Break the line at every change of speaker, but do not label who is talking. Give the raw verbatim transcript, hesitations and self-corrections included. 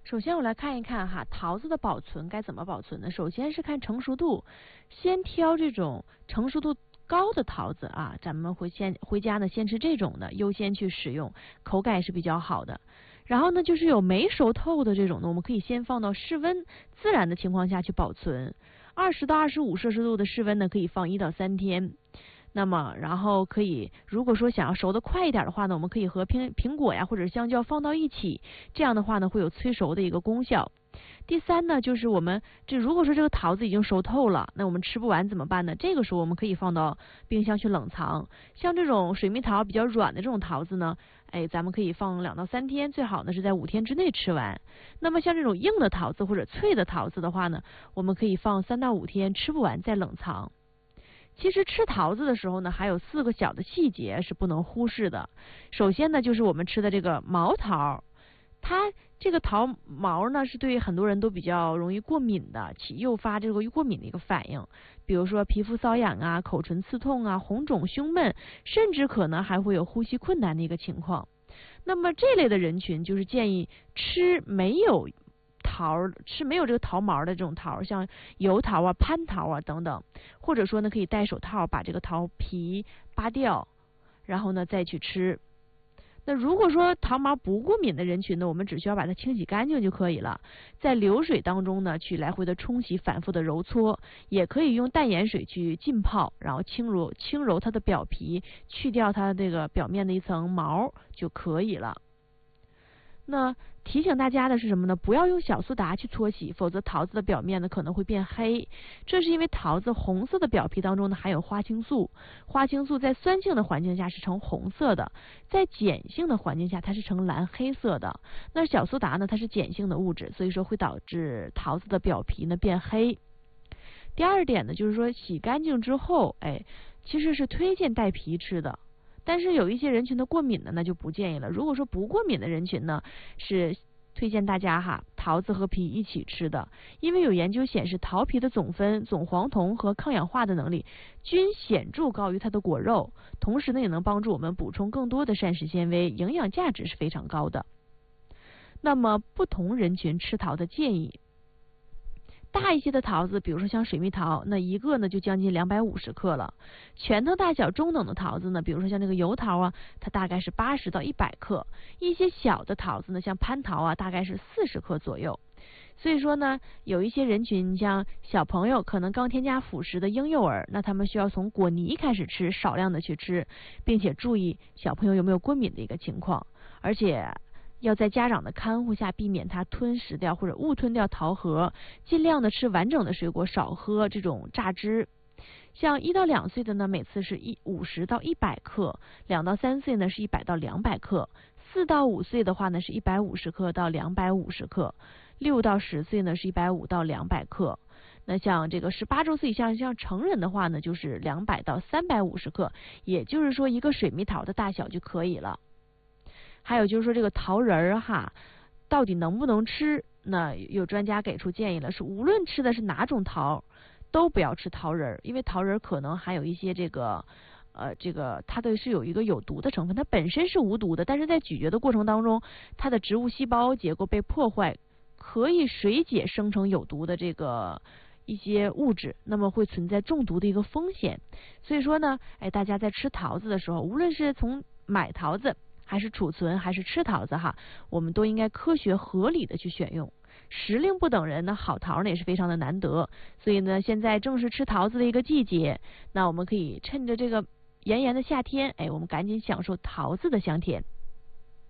首先我来看一看哈，桃子的保存该怎么保存呢？首先是看成熟度，先挑这种成熟度高的桃子啊，咱们回先回家呢先吃这种的，优先去使用，口感也是比较好的。然后呢，就是有没熟透的这种呢，我们可以先放到室温自然的情况下去保存，二十到二十五摄氏度的室温呢，可以放一到三天。那么，然后可以，如果说想要熟得快一点的话呢，我们可以和苹苹果呀或者香蕉放到一起，这样的话呢会有催熟的一个功效。第三呢，就是我们这如果说这个桃子已经熟透了，那我们吃不完怎么办呢？这个时候我们可以放到冰箱去冷藏。像这种水蜜桃比较软的这种桃子呢，哎，咱们可以放两到三天，最好呢是在五天之内吃完。那么像这种硬的桃子或者脆的桃子的话呢，我们可以放三到五天，吃不完再冷藏。其实吃桃子的时候呢，还有四个小的细节是不能忽视的。首先呢，就是我们吃的这个毛桃，它这个桃毛呢是对很多人都比较容易过敏的，起诱发这个过敏的一个反应，比如说皮肤瘙痒啊、口唇刺痛啊、红肿胸闷，甚至可能还会有呼吸困难的一个情况。那么这类的人群就是建议吃没有桃吃没有这个桃毛的这种桃，像油桃啊、蟠桃啊等等，或者说呢可以戴手套把这个桃皮扒掉，然后呢再去吃。那如果说桃毛不过敏的人群呢，我们只需要把它清洗干净就可以了，在流水当中呢去来回的冲洗，反复的揉搓，也可以用淡盐水去浸泡，然后轻揉轻揉它的表皮，去掉它这个表面的一层毛就可以了。那提醒大家的是什么呢？不要用小苏打去搓洗，否则桃子的表面呢可能会变黑。这是因为桃子红色的表皮当中呢含有花青素，花青素在酸性的环境下是呈红色的，在碱性的环境下它是呈蓝黑色的。那小苏打呢它是碱性的物质，所以说会导致桃子的表皮呢变黑。第二点呢就是说洗干净之后，哎，其实是推荐带皮吃的。但是有一些人群的过敏的呢就不建议了。如果说不过敏的人群呢，是推荐大家哈桃子和皮一起吃的，因为有研究显示桃皮的总酚、总黄酮和抗氧化的能力均显著高于它的果肉，同时呢也能帮助我们补充更多的膳食纤维，营养价值是非常高的。那么不同人群吃桃的建议，大一些的桃子，比如说像水蜜桃，那一个呢就将近两百五十克了。拳头大小中等的桃子呢，比如说像这个油桃啊，它大概是八十到一百克。一些小的桃子呢，像蟠桃啊，大概是四十克左右。所以说呢，有一些人群，像小朋友可能刚添加辅食的婴幼儿，那他们需要从果泥开始吃，少量的去吃，并且注意小朋友有没有过敏的一个情况，而且要在家长的看护下避免他吞食掉或者误吞掉桃核，尽量的吃完整的水果，少喝这种榨汁。像一到两岁的呢，每次是一五十到一百克；两到三岁呢是一百到两百克；四到五岁的话呢是一百五十克到两百五十克；六到十岁呢是一百五到两百克。那像这个十八周岁以下像成人的话呢，就是两百到三百五十克，也就是说一个水蜜桃的大小就可以了。还有就是说这个桃仁儿哈，到底能不能吃？那有专家给出建议了，是无论吃的是哪种桃，都不要吃桃仁儿，因为桃仁儿可能含有一些这个呃这个它的是有一个有毒的成分，它本身是无毒的，但是在咀嚼的过程当中，它的植物细胞结构被破坏，可以水解生成有毒的这个一些物质，那么会存在中毒的一个风险。所以说呢，哎，大家在吃桃子的时候，无论是从买桃子还是储存还是吃桃子哈，我们都应该科学合理的去选用。时令不等人呢，好桃呢也是非常的难得，所以呢，现在正是吃桃子的一个季节，那我们可以趁着这个炎炎的夏天，哎，我们赶紧享受桃子的香甜。